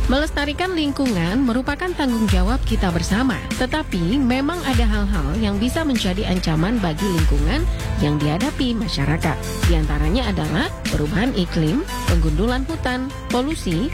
Melestarikan lingkungan merupakan tanggung jawab kita bersama, tetapi memang ada hal-hal yang bisa menjadi ancaman bagi lingkungan yang dihadapi masyarakat. Di antaranya adalah perubahan iklim, penggundulan hutan, polusi,